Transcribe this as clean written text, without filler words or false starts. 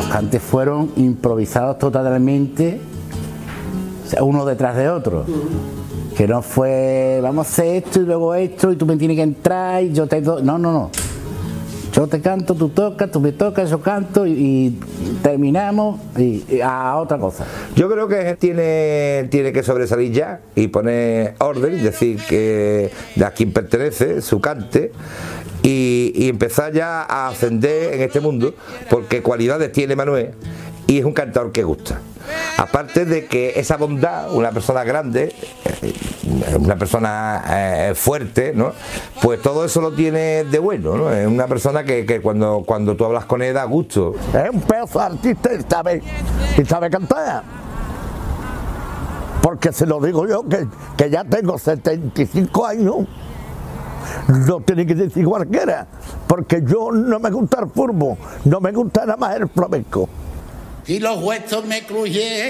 cantes fueron improvisados totalmente, o sea, uno detrás de otro. Que no fue, vamos a hacer esto y luego esto y tú me tienes que entrar y yo te doy. No. Yo te canto, tú tocas, tú me tocas, yo canto y terminamos y a otra cosa. Yo creo que tiene que sobresalir ya y poner orden, es decir, que a quien pertenece, su cante, y empezar ya a ascender en este mundo, porque cualidades tiene Manuel y es un cantador que gusta. Aparte de que esa bondad, una persona grande, una persona fuerte, ¿no? Pues todo eso lo tiene de bueno, ¿no? Es una persona que cuando tú hablas con él da gusto. Es un pedazo de artista y sabe cantar. Porque se lo digo yo, que ya tengo 75 años, no tiene que decir cualquiera, porque yo no me gusta el fútbol, no me gusta nada más el flamenco. Y los huesos me crujen